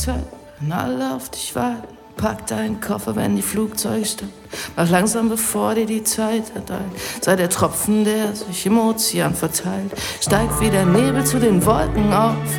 Hotel, wenn alle auf dich warten. Pack deinen Koffer, wenn die Flugzeuge starten. Mach langsam, bevor dir die Zeit erdeilt. Sei der Tropfen, der sich im Ozean verteilt. Steig wie der Nebel zu den Wolken auf.